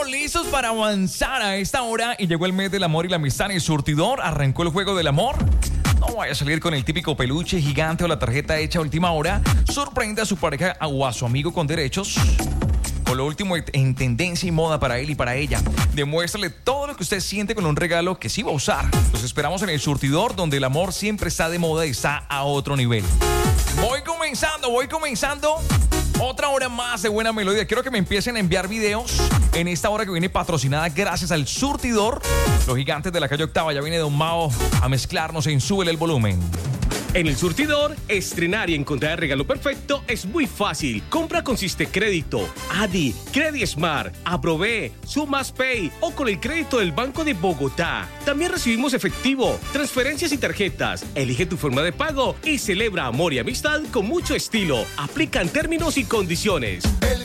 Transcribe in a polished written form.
estamos listos para avanzar a esta hora y llegó el mes del amor y la amistad en el surtidor. Arrancó el juego del amor. No vaya a salir con el típico peluche gigante o la tarjeta hecha a última hora. Sorprenda a su pareja o a su amigo con derechos con lo último en tendencia y moda para él y para ella. Demuéstrale todo lo que usted siente con un regalo que sí va a usar. Los esperamos en el surtidor, donde el amor siempre está de moda y está a otro nivel. Voy comenzando. Otra hora más de buena melodía. Quiero que me empiecen a enviar videos en esta hora que viene patrocinada gracias al surtidor. Los gigantes de la calle Octava. Ya viene Don Mao a mezclarnos en Súbele el volumen. En el surtidor, estrenar y encontrar el regalo perfecto es muy fácil. Compra con Crédito, Adi, Credismart, Aprobé, Sumas Pay o con el crédito del Banco de Bogotá. También recibimos efectivo, transferencias y tarjetas. Elige tu forma de pago y celebra amor y amistad con mucho estilo. Aplican términos y condiciones. El